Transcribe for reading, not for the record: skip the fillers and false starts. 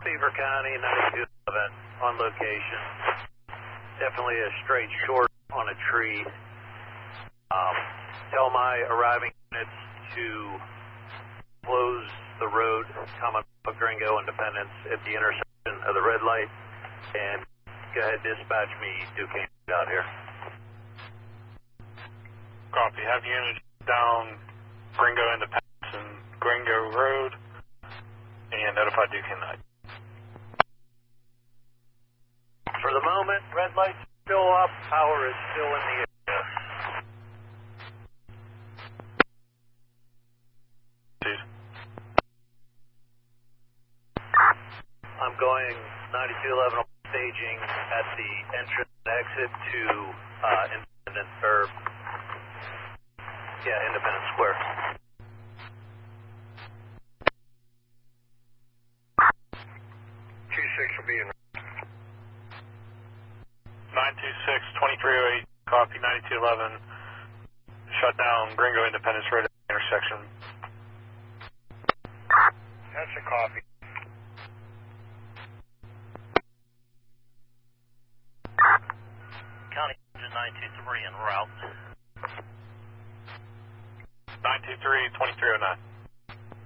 Beaver County, 9211, on location. Definitely a straight short on a tree. Tell my arriving units to close the road coming up Gringo Independence at the intersection of the red light, and go ahead, dispatch me Duquesne out here. Copy. Have units down Gringo Independence and Gringo Road, and notify Duquesne. For the moment, red light's still up, power is still in the area. I'm going 9211 staging at the entrance and exit to Independence Square. 26 will be in. 926-2308, copy 9211. Shut down Gringo Independence Road intersection. That's a copy. County 923 en route. 923-2309.